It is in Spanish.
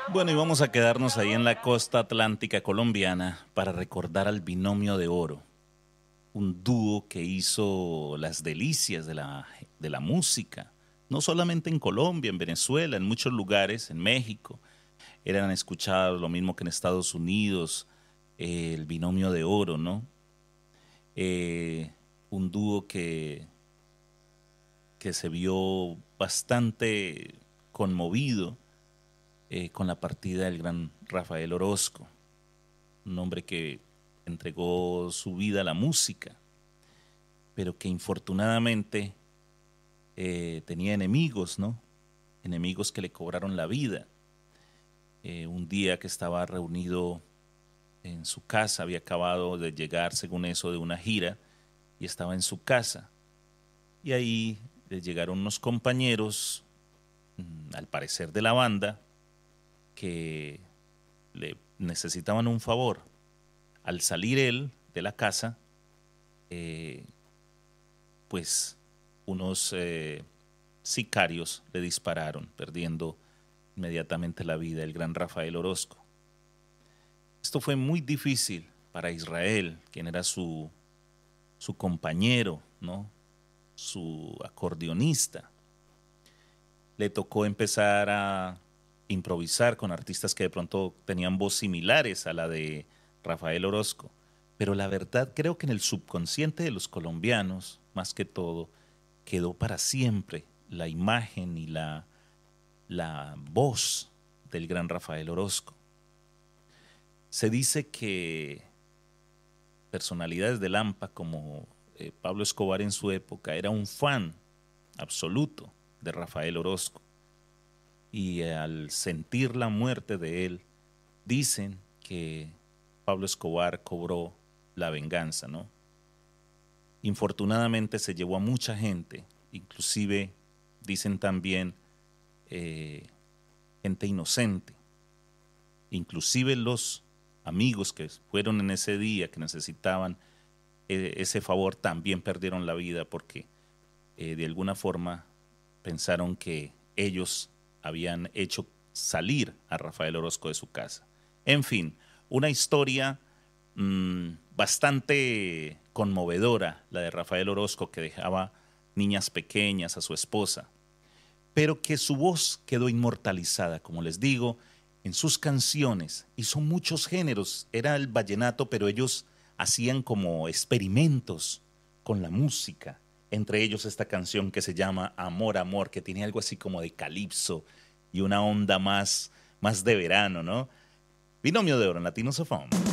Bueno, y vamos a quedarnos ahí en la costa atlántica colombiana para recordar al Binomio de Oro, un dúo que hizo las delicias de la música, no solamente en Colombia, en Venezuela, en muchos lugares, en México, eran escuchados lo mismo que en Estados Unidos, el Binomio de Oro, ¿no? Eh, un dúo que se vio bastante conmovido con la partida del gran Rafael Orozco, un hombre que entregó su vida a la música, pero que infortunadamente tenía enemigos, ¿no? Enemigos que le cobraron la vida. Un día que estaba reunido en su casa, había acabado de llegar, según eso, de una gira, y estaba en su casa. Y ahí le llegaron unos compañeros, al parecer de la banda, que le necesitaban un favor. Al salir él de la casa, eh, pues unos sicarios le dispararon, perdiendo inmediatamente la vida el gran Rafael Orozco. Esto fue muy difícil para Israel, quien era su compañero, ¿no? Su acordeonista. Le tocó empezar a improvisar con artistas que de pronto tenían voz similares a la de Rafael Orozco. Pero la verdad creo que en el subconsciente de los colombianos, más que todo, quedó para siempre la imagen y la voz del gran Rafael Orozco. Se dice que personalidades del AMPA como Pablo Escobar en su época era un fan absoluto de Rafael Orozco, y al sentir la muerte de él, dicen que Pablo Escobar cobró la venganza, ¿no? Infortunadamente se llevó a mucha gente, inclusive dicen también eh, gente inocente, inclusive los amigos que fueron en ese día, que necesitaban ese favor, también perdieron la vida porque de alguna forma pensaron que ellos habían hecho salir a Rafael Orozco de su casa. En fin, una historia bastante conmovedora, la de Rafael Orozco, que dejaba niñas pequeñas, a su esposa, pero que su voz quedó inmortalizada, como les digo, en sus canciones. Hizo muchos géneros, era el vallenato, pero ellos hacían como experimentos con la música. Entre ellos esta canción que se llama Amor, Amor, que tiene algo así como de calipso y una onda más de verano, ¿no? Binomio de Oro en Latino Sofón.